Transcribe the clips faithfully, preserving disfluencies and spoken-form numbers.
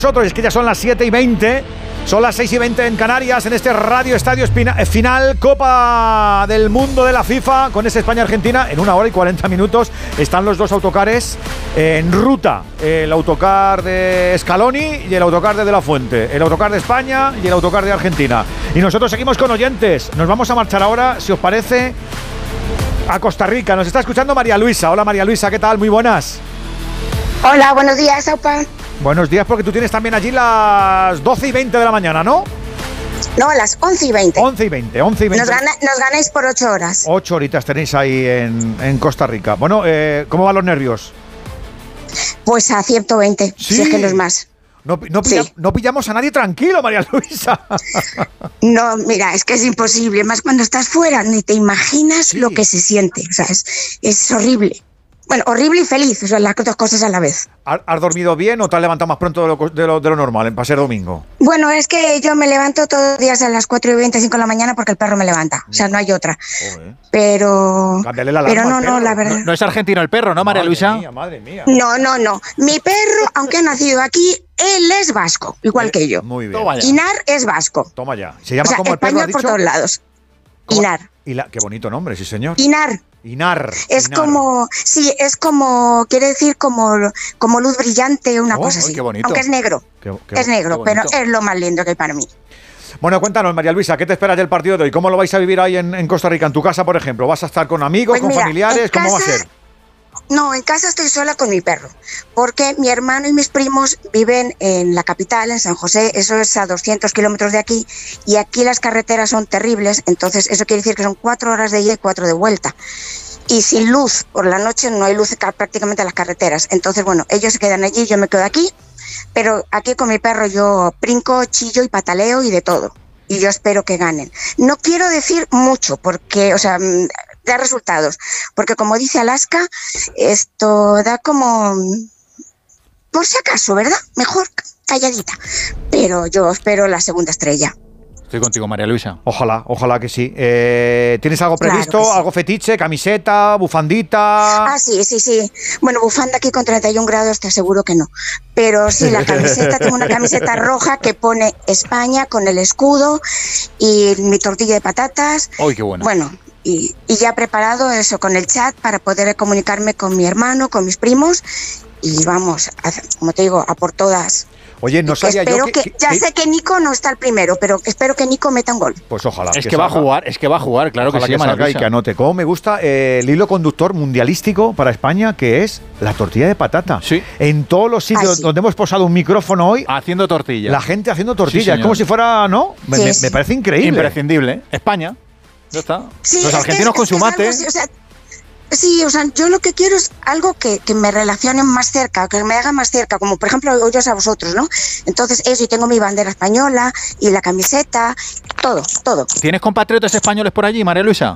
Nosotros, es que ya son las siete y veinte, son las seis y veinte en Canarias, en este Radio Estadio Espina, Final, Copa del Mundo de la FIFA, con ese España-Argentina, en una hora y cuarenta minutos, están los dos autocares en ruta, el autocar de Scaloni y el autocar de De La Fuente, el autocar de España y el autocar de Argentina. Y nosotros seguimos con oyentes, nos vamos a marchar ahora, si os parece, a Costa Rica. Nos está escuchando María Luisa. Hola María Luisa, ¿qué tal? Muy buenas. Hola, buenos días, Aupa. Buenos días, porque tú tienes también allí las doce y veinte de la mañana, ¿no? No, a las once y veinte. once y veinte, once y veinte. Nos, gana, nos ganáis por ocho horas. Ocho horitas tenéis ahí en, en Costa Rica. Bueno, eh, ¿cómo van los nervios? Pues a ciento veinte, ¿Sí? Si es que no es más. No, no, pilla, Sí. no pillamos a nadie tranquilo, María Luisa. No, mira, es que es imposible. Más cuando estás fuera, ni te imaginas Sí. lo que se siente. O sea, es, es horrible. Bueno, horrible y feliz, o sea, las dos cosas a la vez. ¿Has has dormido bien o te has levantado más pronto de lo, de lo, de lo normal en paseo domingo? Bueno, es que yo me levanto todos los días a las cuatro y veinticinco de la mañana porque el perro me levanta. O sea, no hay otra. Joder. Pero... Cámbiale la alarma Pero no, al no, perro. la verdad. No, no es argentino el perro, ¿no, María Madre Luisa? mía, madre mía. No, no, no. Mi perro, aunque ha nacido aquí, él es vasco, igual que yo. Muy bien. Toma ya. Inar es vasco. Toma ya. ¿Se llama O sea, como el perro ha español por dicho? todos lados. ¿Cómo? Inar. Y la, qué bonito nombre, sí señor. Inar. Inar. Es Inar. como, sí, es como, quiere decir como, como luz brillante, una Oh, cosa ay, así. qué bonito. Aunque es negro. Qué- qué- es negro, qué pero bonito. es lo más lindo que hay para mí. Bueno, cuéntanos, María Luisa, ¿qué te esperas del partido de hoy? ¿Cómo lo vais a vivir ahí en, en Costa Rica, en tu casa, por ejemplo? ¿Vas a estar con amigos, Pues con mira, familiares? en ¿Cómo va a casa- ser? No, en casa estoy sola con mi perro, porque mi hermano y mis primos viven en la capital, en San José, eso es a doscientos kilómetros de aquí, y aquí las carreteras son terribles, entonces eso quiere decir que son cuatro horas de ida y cuatro de vuelta. Y sin luz, por la noche no hay luz ca- prácticamente en las carreteras. Entonces, bueno, ellos se quedan allí, yo me quedo aquí, pero aquí con mi perro yo brinco, chillo y pataleo y de todo. Y yo espero que ganen. No quiero decir mucho, porque, o sea, mm, da resultados. Porque como dice Alaska, esto da como... Por si acaso, ¿verdad? Mejor calladita. Pero yo espero la segunda estrella. Estoy contigo, María Luisa. Ojalá, ojalá que sí. Eh, ¿Tienes algo Claro previsto? que sí. ¿Algo fetiche? ¿Camiseta? ¿Bufandita? Ah, sí, sí, sí. Bueno, bufanda aquí con treinta y un grados, te aseguro que no. Pero sí, la camiseta, tengo una camiseta roja que pone España con el escudo y mi tortilla de patatas. ¡Ay, qué bueno! Bueno, y, y ya preparado eso con el chat para poder comunicarme con mi hermano, con mis primos. Y vamos, a- como te digo, a por todas. Oye, no sabía espero yo que, que, ya que- sé que Nico no está el primero, pero espero que Nico meta un gol. Pues ojalá. Es que va a salga. jugar, es que va a jugar, claro que Ojalá sí, que María salga y Luisa. que anote. Cómo me gusta eh, el hilo conductor mundialístico para España, que es la tortilla de patata. Sí. En todos los sitios Ah, sí. donde hemos posado un micrófono hoy, Haciendo tortilla. la gente haciendo tortilla. Sí, es señor. como si fuera, ¿no? Me, Sí, me- sí. me parece increíble. Imprescindible. ¿eh? España. Ya está. Sí, Los es que argentinos es- con es su que es mate. algo así, o sea, sí, o sea, yo lo que quiero es algo que, que me relacione más cerca, que me haga más cerca, como por ejemplo ellos a vosotros, ¿no? Entonces eso, y tengo mi bandera española y la camiseta, todo, todo. ¿Tienes compatriotas españoles por allí, María Luisa?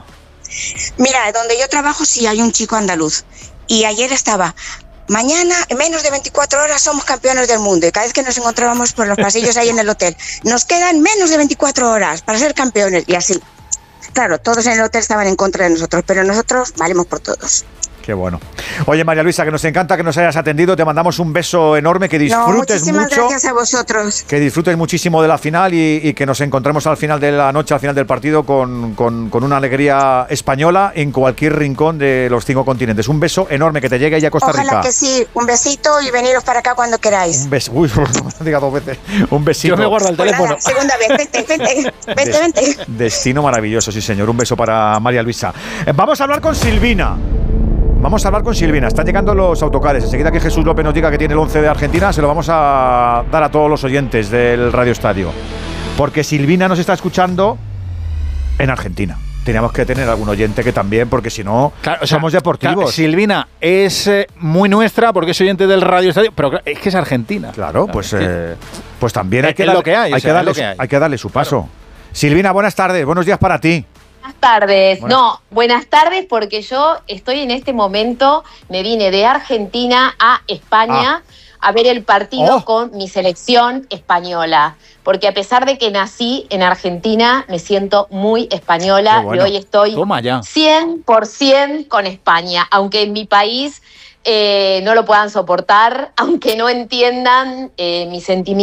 Mira, donde yo trabajo sí hay un chico andaluz, y ayer estaba... Mañana, en menos de veinticuatro horas, somos campeones del mundo. Y cada vez que nos encontrábamos por los pasillos ahí en el hotel, nos quedan menos de veinticuatro horas para ser campeones. Y así. Claro, todos en el hotel estaban en contra de nosotros, pero nosotros valemos por todos. Qué bueno. Oye, María Luisa, que nos encanta que nos hayas atendido. Te mandamos un beso enorme, que No, disfrutes muchísimas mucho. gracias a vosotros. Que disfrutes muchísimo de la final y, y que nos encontremos al final de la noche, al final del partido, con, con- con una alegría española en cualquier rincón de los cinco continentes. Un beso enorme, que te llegue ahí a Costa Ojalá Rica. que sí. Un besito y veniros para acá cuando queráis. Un beso. Uy, no diga dos veces. Un besito. Yo me guardo el Pues teléfono. nada, segunda vez. Vente, vente, vente, vente. Destino maravilloso, sí señor. Un beso para María Luisa. Eh, Vamos a hablar con Silvina. Vamos a hablar con Silvina. Están llegando los autocares. Enseguida que Jesús López nos diga que tiene el once de Argentina, se lo vamos a dar a todos los oyentes del Radio Estadio. Porque Silvina nos está escuchando en Argentina. Teníamos que tener algún oyente que también, porque si no, Claro, o sea, somos deportivos. claro, Silvina es eh, muy nuestra porque es oyente del Radio Estadio, pero claro, es que es argentina. Claro, pues, es que- eh, pues también hay Es que, lo darle, que hay, o hay, sea, que darle, es lo que hay. hay que darle su paso. Silvina, buenas tardes. Buenos días para ti. Buenas tardes. Buenas- No, buenas tardes porque yo estoy en este momento, me vine de Argentina a España a ver el partido Oh. con mi selección española. Porque a pesar de que nací en Argentina, me siento muy española Qué bueno. y hoy estoy Toma ya. cien por ciento con España, aunque en mi país eh, no lo puedan soportar, aunque no entiendan eh, mis sentimientos.